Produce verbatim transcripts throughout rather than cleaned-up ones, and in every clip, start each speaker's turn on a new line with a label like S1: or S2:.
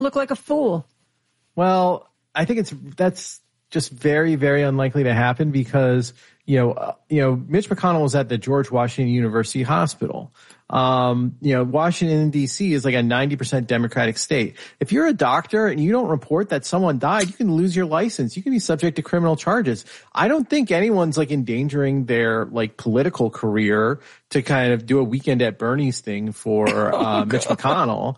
S1: look like a fool.
S2: Well, I think it's that's just very, very unlikely to happen because, you know, uh, you know, Mitch McConnell was at the George Washington University Hospital. Um, you know, Washington, D C is like a ninety percent Democratic state. If you're a doctor and you don't report that someone died, you can lose your license. You can be subject to criminal charges. I don't think anyone's like endangering their like political career to kind of do a weekend at Bernie's thing for uh, oh, Mitch McConnell.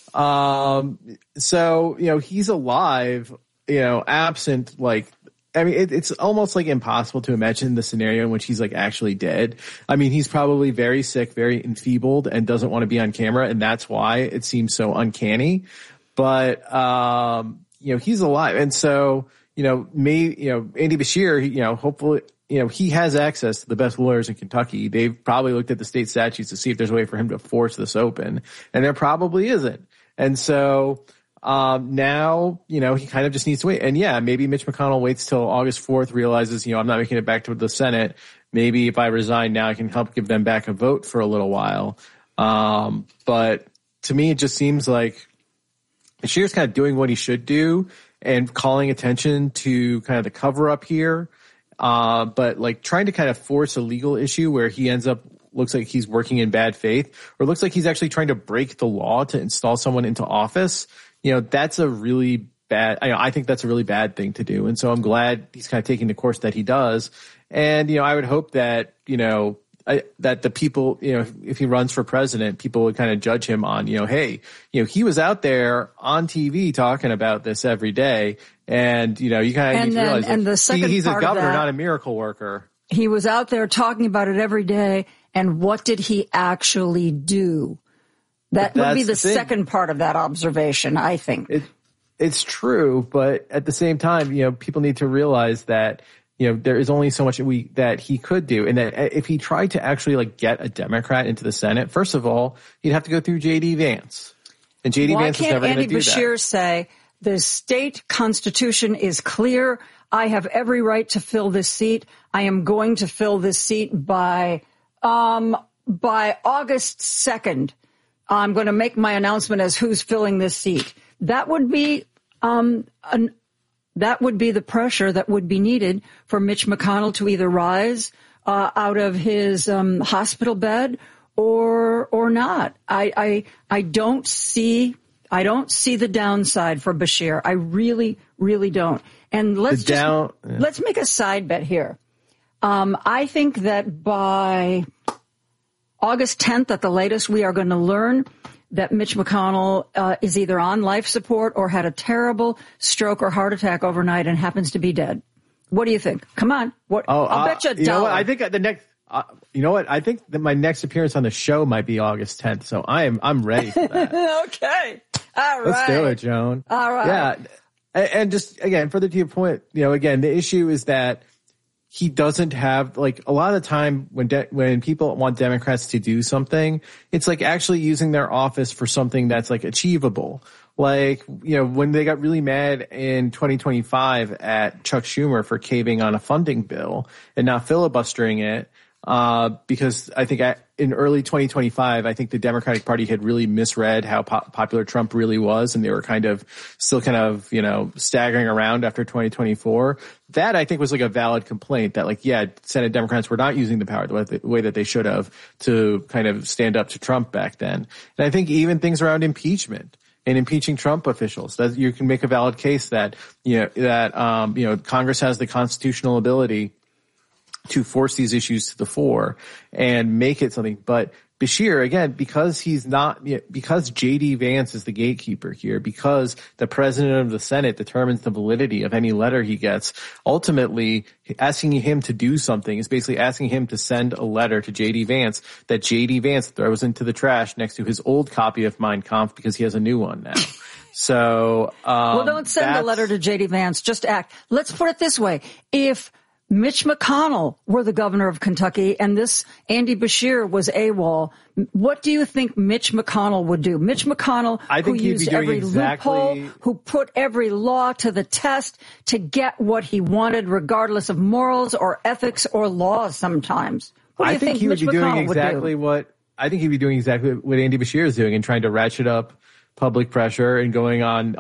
S2: Um, so, you know, he's alive, you know, absent like, I mean, it, it's almost like impossible to imagine the scenario in which he's like actually dead. I mean, he's probably very sick, very enfeebled, and doesn't want to be on camera, and that's why it seems so uncanny. But um, you know, he's alive, and so you know, may you know, Andy Beshear, you know, hopefully, you know, he has access to the best lawyers in Kentucky. They've probably looked at the state statutes to see if there's a way for him to force this open, and there probably isn't. And so. Um, now, you know, he kind of just needs to wait. And yeah, maybe Mitch McConnell waits till August fourth, realizes, you know, I'm not making it back to the Senate. Maybe if I resign now, I can help give them back a vote for a little while. Um, but to me, it just seems like Beshear's kind of doing what he should do and calling attention to kind of the cover up here. Uh, but like trying to kind of force a legal issue where he ends up looks like he's working in bad faith, or looks like he's actually trying to break the law to install someone into office. You know, that's a really bad, I, I think that's a really bad thing to do. And so I'm glad he's kind of taking the course that he does. And, you know, I would hope that, you know, I, that the people, you know, if he runs for president, people would kind of judge him on, you know, hey, you know, he was out there on T V talking about this every day. And, you know, you kind of need to realize
S1: and
S2: that
S1: the second
S2: he, he's a
S1: part
S2: governor,
S1: of that,
S2: not a miracle worker.
S1: He was out there talking about it every day. And what did he actually do? That would be the, the second part of that observation, I think.
S2: It, it's true, but at the same time, you know, people need to realize that, you know, there is only so much that we that he could do, and that if he tried to actually like get a Democrat into the Senate, first of all, he'd have to go through J D Vance, and J D
S1: Why
S2: Vance is never going to do that.
S1: Why can't Andy Beshear say the state constitution is clear? I have every right to fill this seat. I am going to fill this seat by um by August second. I'm going to make my announcement as who's filling this seat. That would be um, an, that would be the pressure that would be needed for Mitch McConnell to either rise uh, out of his um, hospital bed or or not. I, I I don't see I don't see the downside for Beshear. I really really don't. And let's
S2: the down,
S1: just
S2: yeah.
S1: let's make a side bet here. Um, I think that by August tenth at the latest, we are going to learn that Mitch McConnell uh, is either on life support or had a terrible stroke or heart attack overnight and happens to be dead. What do you think? Come on. What?
S2: Oh,
S1: I'll
S2: uh,
S1: bet you a
S2: you
S1: dollar.
S2: know what? I think the next, uh, you know what? I think that my next appearance on the show might be August tenth. So I am, I'm ready for that.
S1: Okay. All right.
S2: Let's do it, Joan.
S1: All right.
S2: Yeah. And, and just again, further to your point, you know, again, the issue is that he doesn't have, like, a lot of the time when de- when people want Democrats to do something, it's like actually using their office for something that's like achievable. Like, you know, when they got really mad in twenty twenty-five at Chuck Schumer for caving on a funding bill and not filibustering it, uh, because I think at, in early twenty twenty-five, I think the Democratic Party had really misread how po- popular Trump really was, and they were kind of still kind of, you know, staggering around after twenty twenty-four. That, I think, was like a valid complaint that, like, yeah, Senate Democrats were not using the power the way that they should have to kind of stand up to Trump back then. And I think even things around impeachment and impeaching Trump officials, that you can make a valid case that, you know, that, um, you know, Congress has the constitutional ability to force these issues to the fore and make it something. But Beshear, again, because he's not, because J D Vance is the gatekeeper here, because the president of the Senate determines the validity of any letter he gets, ultimately asking him to do something is basically asking him to send a letter to J D Vance that J D Vance throws into the trash next to his old copy of Mein Kampf because he has a new one now. So, um,
S1: well, don't send a letter to J D Vance. Just act. Let's put it this way. If Mitch McConnell were the governor of Kentucky and this Andy Beshear was AWOL, what do you think Mitch McConnell would do? Mitch McConnell,
S2: I think
S1: who
S2: he'd
S1: used
S2: be doing
S1: every
S2: exactly...
S1: loophole, who put every law to the test to get what he wanted, regardless of morals or ethics or laws sometimes. What do
S2: I
S1: you
S2: think,
S1: think
S2: he
S1: Mitch
S2: would be
S1: McConnell
S2: doing exactly
S1: would do?
S2: what I think he'd be doing exactly what Andy Beshear is doing and trying to ratchet up public pressure and going on